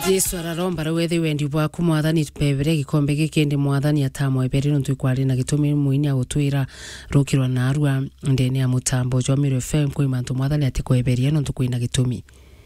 Yesu araromba rwethi wendi bwaku mwathani tupebere gikombe gikindi mwathani atamwe berino twikwari na gitumi muini agutwira rukirwa na arua ndene ya mutambo jwa Miro FM kwi mantu mwathani atikweberia no tukwina gitumi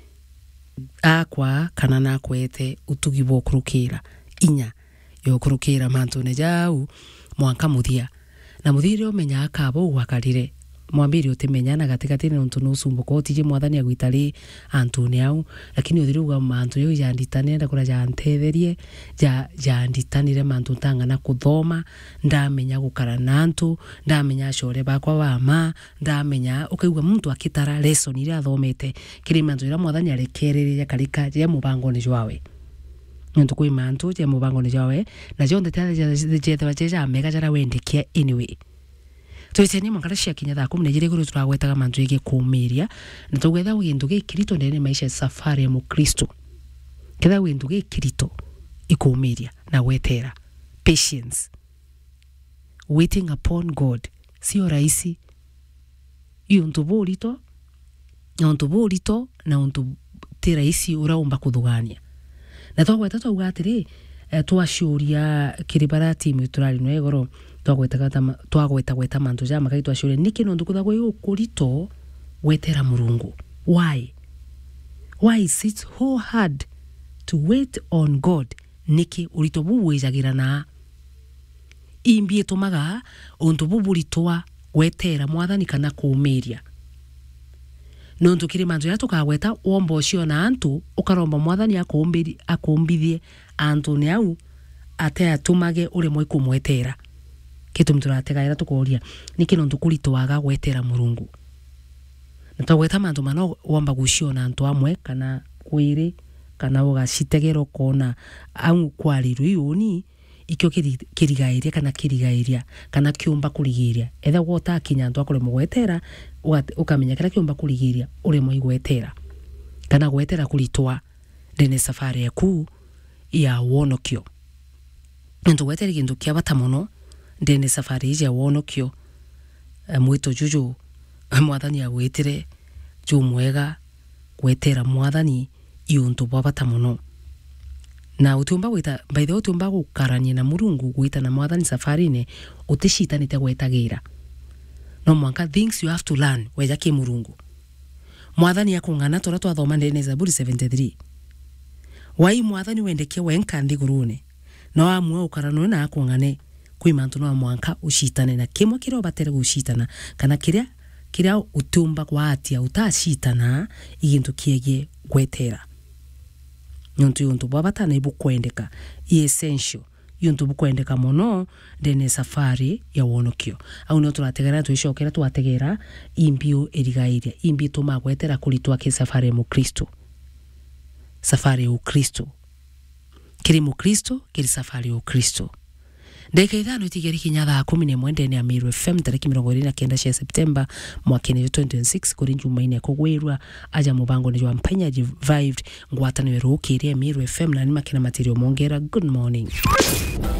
akwa kana na kwete utugi bokurukira inya yo kurukira mantu ne jau mwanka muthia na muthire umenya akabo gwakarire mwambiri utimenyana gatikati ni untu nusumbuka utije mwathani agwitari antu ne au lakini uthiruga mantu yo yanditane ndakora jantetherie janditanire mantu tangana kuthoma ndamenya gukara nantu ndamenya ashore bakwa bama ndamenya ukaigwa muntu akitara lesson ire athomete kiri mantu ira mwathani arekereria karika je mubango ni jwawe ntu kwi mantu je mubango ni jwawe na jonde tare je bacheja mega jara wendikia anyway tweteni mangara cia kinya thaa 10 guru turagwetaga mantu igi kuumiria na tugwetha windu gikirito ndene maisha safari ya mukristo ketha windu gikirito ikuumiria na gwetera patience waiting upon God sio rahisi iyo ntubulito na untu ti rahisi uraumba kuthugania na twagweta twauga atiri twashuria kiribara timu turari no egoro twagweta mantu jama kai twashuria niki no ndukutha yo kurito wetera murungu why is it so hard to wait on God niki urito buwejagira na imbie tumaga untu buburitwa wetera mwathani kana kuumiria no ndukire mantu ya tukagweta wombo cio na antu ukaromba mwathani akumbithie antu ne au ate atumage uri mwe kumwetera kitu mturatega ira tukoria niki no ndukurito waga gwetera murungu natagweta mantu mano womba gucio na antu amwe kana kwiri kana ugacitegero kona au kwariru yuni ikyo kirigairia kana kiumba kurigiria etha gwota kinya antu akore mugwetera ukamenya kira kiumba kurigiria uri mwe gwetera kana gwetera kuritwa ndene safari yaku ya wonokio ntu gwetera kindu kia bata muno ndene safari ya wonokio mwito juju mwathani agwitire ju mwega gwetera mwathani iuntu bata muno na utumba gwita by the utumba gukarania na murungu gwita na mwathani safarine utishitanite gwetagira no mwanka things you have to learn weja ki murungu mwathani yakungana tora twathoma ndene Zaburi 73 wai mwathani wendekie wenka ndigurune no amwe ukarano na akungane kwi mantu no mwanka ushitane na kimwe kiro batere gushitana kana kiria utumba kwa atia utashitana igintu kiege gwetera yuntu bwabata na ibukwendeka essential yuntu bukwendeka mono ndene safari ya wonokio au no turategera twishokera twategera imbio erigairia imbi tumagwetera kulitwa ke safari ya mukristo safari ya ukristo kiri mukristo kiri safari ya ukristo ndeka ithano itigeri kinya thaa 11 ndene ya Miro FM tariki 29 Septemba mwaka 2026 kuri Jumaine ya kugwirwa aja mubango ni jwa mpenya revived ngwatano yerukiria Miro FM na ni makina material mongera good morning